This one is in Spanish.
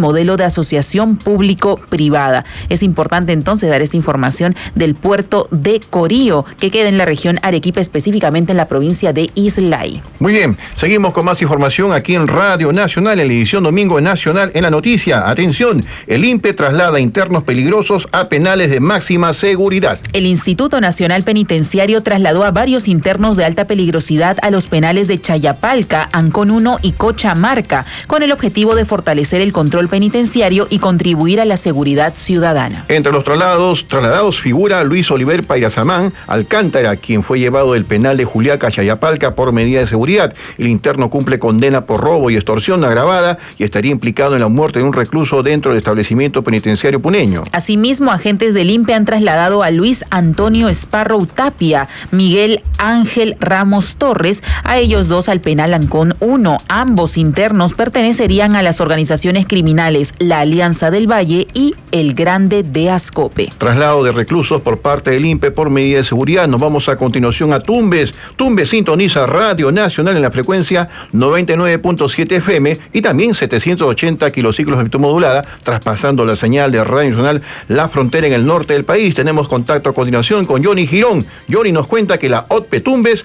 modelo de asociación público-privada. Es importante entonces dar esta información del puerto de Corío, que queda en la región Arequipa, específicamente en la provincia de Islay. Muy bien, seguimos con más información aquí en Radio Nacional, en la edición Domingo Nacional en la noticia. Atención, el INPE traslada internos peligrosos a penales de máxima seguridad. El Instituto Nacional Penitenciario trasladó a varios internos de alta peligrosidad a los penales de Chayapalca, Ancón 1 y Cochamarca, con el objetivo de fortalecer el control penitenciario y contribuir a la seguridad ciudadana. Entre los trasladados figura Luis Oliver Pairazamán Alcántara, quien fue llevado del penal de Juliaca a Chayapalca por medida de seguridad. El interno cumple condena por robo y extorsión agravada y estaría implicado en la muerte de un recluso dentro del establecimiento penitenciario puneño. Asimismo, agentes del INPE han trasladado a Luis Antonio Esparro Tapia, Miguel Ángel Ramos Torres, a ellos dos al penal Ancón 1. Ambos internos pertenecerían a las organizaciones criminales La Alianza del Valle y El Grande de Ascope. Traslado de reclusos por parte del INPE por medida de seguridad. Nos vamos a continuación a Tumbes. Tumbes sintoniza Radio Nacional en la frecuencia 99.7 FM y también 780 kilociclos de amplitud modulada, traspasando la señal de Radio Nacional La Frontera en el norte del país. Tenemos contacto a continuación con Johnny Girón. Johnny nos cuenta que la OTPE Tumbes